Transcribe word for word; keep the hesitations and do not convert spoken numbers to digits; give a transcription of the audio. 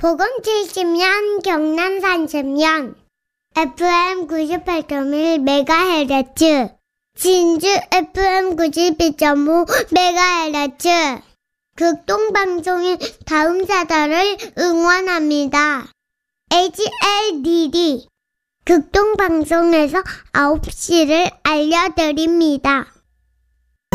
보건 칠십 년, 경남 삼십 년, 에프엠 구십팔 점 일 메가헤르츠, 진주 에프엠 구십이 점 오 메가헤르츠, 극동방송인 다음 사달을 응원합니다. 에이치엘디디, 극동방송에서 아홉 시를 알려드립니다.